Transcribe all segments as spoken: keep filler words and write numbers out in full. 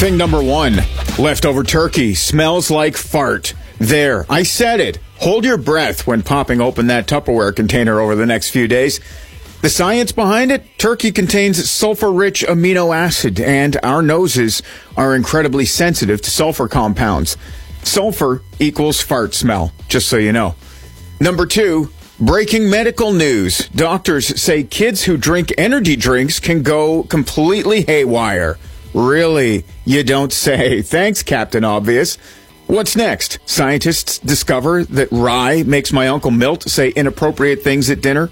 Thing number one, leftover turkey smells like fart. There, I said it. Hold your breath when popping open that Tupperware container over the next few days. The science behind it, turkey contains sulfur-rich amino acid, and our noses are incredibly sensitive to sulfur compounds. Sulfur equals fart smell, just so you know. Number two, breaking medical news. Doctors say kids who drink energy drinks can go completely haywire. Really? You don't say. Thanks, Captain Obvious. What's next? Scientists discover that rye makes my Uncle Milt say inappropriate things at dinner.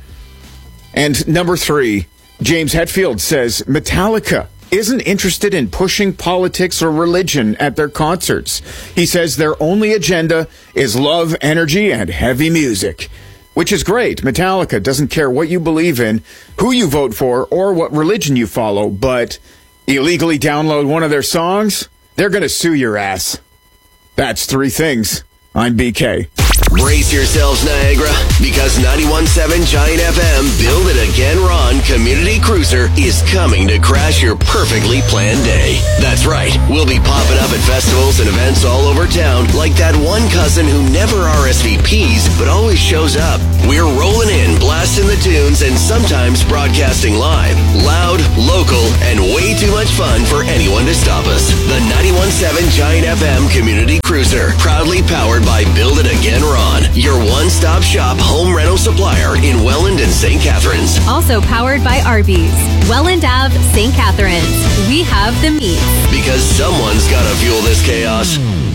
And number three, James Hetfield says Metallica isn't interested in pushing politics or religion at their concerts. He says their only agenda is love, energy, and heavy music. Which is great. Metallica doesn't care what you believe in, who you vote for, or what religion you follow, but illegally download one of their songs, they're going to sue your ass. That's three things. I'm B K. Brace yourselves, Niagara, because ninety-one point seven Giant F M Build It Again Ron Community Cruiser is coming to crash your perfectly planned day. That's right. We'll be popping up at festivals and events all over town like that one cousin who never R S V Ps but always shows up. We're rolling in, blasting the tunes, and sometimes broadcasting live. Loud, local, and way too much fun for anyone to stop us. The ninety-one point seven Giant F M Community Cruiser, proudly powered by Build It Again Ron, your one-stop shop home rental supplier in Welland and Saint Catharines. Also powered by Arby's, Welland Ave, Saint Catharines. We have the meat. Because someone's got to fuel this chaos.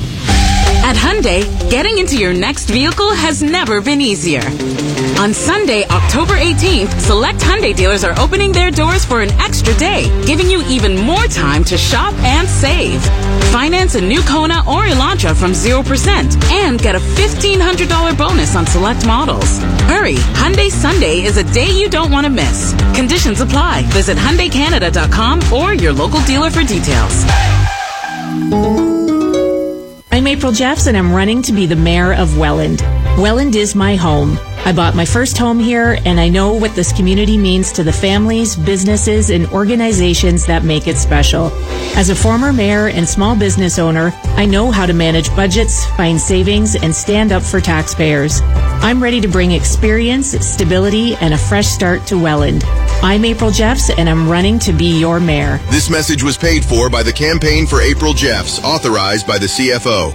At Hyundai, getting into your next vehicle has never been easier. On Sunday, October eighteenth, select Hyundai dealers are opening their doors for an extra day, giving you even more time to shop and save. Finance a new Kona or Elantra from zero percent and get a fifteen hundred dollars bonus on select models. Hurry, Hyundai Sunday is a day you don't want to miss. Conditions apply. Visit Hyundai Canada dot com or your local dealer for details. I'm April Jeffs, and I'm running to be the mayor of Welland. Welland is my home. I bought my first home here, and I know what this community means to the families, businesses, and organizations that make it special. As a former mayor and small business owner, I know how to manage budgets, find savings, and stand up for taxpayers. I'm ready to bring experience, stability, and a fresh start to Welland. I'm April Jeffs, and I'm running to be your mayor. This message was paid for by the Campaign for April Jeffs, authorized by the C F O.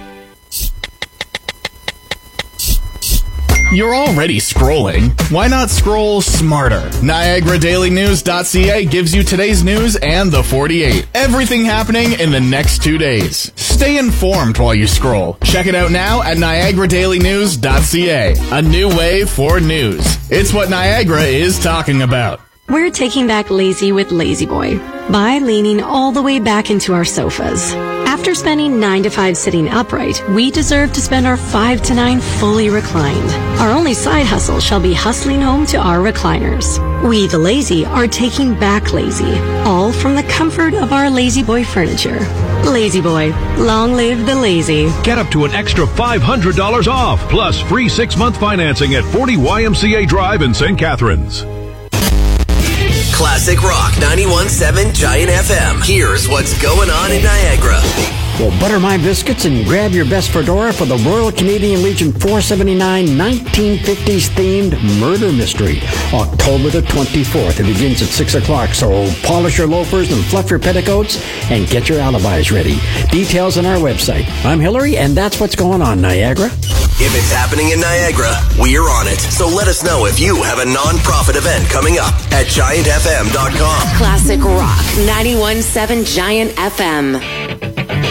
You're already scrolling. Why not scroll smarter? Niagara Daily News dot C A gives you today's news and the forty-eight. Everything happening in the next two days. Stay informed while you scroll. Check it out now at Niagara Daily News dot C A. A new way for news. It's what Niagara is talking about. We're taking back lazy with Lazy Boy by leaning all the way back into our sofas. After spending nine to five sitting upright, we deserve to spend our five to nine fully reclined. Our only side hustle shall be hustling home to our recliners. We, the lazy, are taking back lazy, all from the comfort of our Lazy Boy furniture. Lazy Boy, long live the lazy. Get up to an extra five hundred dollars off, plus free six-month financing at forty Y M C A Drive in Saint Catharines. Classic Rock ninety-one point seven Giant F M. Here's what's going on in Niagara. Well, butter my biscuits and grab your best fedora for the Royal Canadian Legion four seventy-nine nineteen fifties themed murder mystery. October the twenty-fourth. It begins at six o'clock, so polish your loafers and fluff your petticoats and get your alibis ready. Details on our website. I'm Hillary, and that's what's going on, Niagara. If it's happening in Niagara, we're on it. So let us know if you have a non-profit event coming up at giant f m dot com. Classic Rock ninety-one point seven Giant F M.